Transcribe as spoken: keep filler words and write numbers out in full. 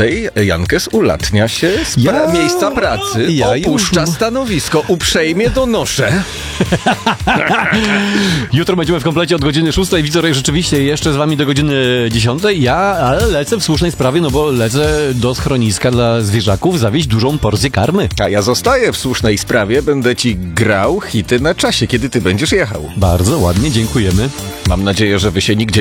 dziesiątej Jankes ulatnia się z pra- Ja- miejsca pracy, ja opuszcza już- stanowisko, uprzejmie donoszę. Jutro będziemy w komplecie od godziny szóstej. Widzę, rzeczywiście jeszcze z wami do godziny dziesiątej. Ja ale lecę w słusznej sprawie, no bo lecę do schroniska dla zwierzaków zawieźć dużą porcję karmy. A ja zostaję w słusznej sprawie, będę ci grał hity na czasie, kiedy ty będziesz jechał. Bardzo ładnie, dziękujemy. Mam nadzieję, że wy się nigdzie